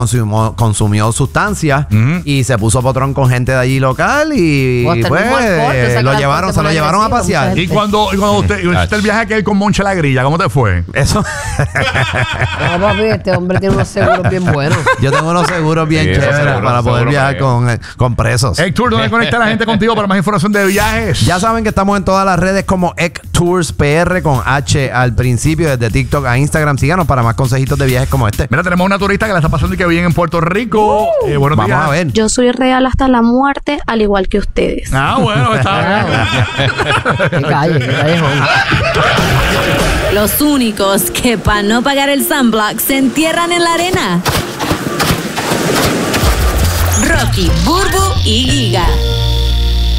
consumió sustancias y se puso potrón con gente de allí local y pues se lo llevaron a pasear. Y cuando usted hiciste el viaje aquel con Monche la Grilla, ¿cómo te fue? Eso. No, papi, este hombre tiene unos seguros bien buenos. Yo tengo unos seguros bien chéveres para poder viajar con presos. Ektours, ¿dónde conecta la gente contigo para más información de viajes? Ya saben que estamos en todas las redes como Ektours PR con H al principio, desde TikTok a Instagram. Síganos para más consejitos de viajes como este. Mira, tenemos una turista que la está pasando y que viene en Puerto Rico. Buenos Vamos días. a ver. Yo soy real hasta la muerte, al igual que ustedes. Bueno, está bien. Qué callejón. Los únicos que para no pagar el sunblock se entierran en la arena. Rocky, Burbu y Giga.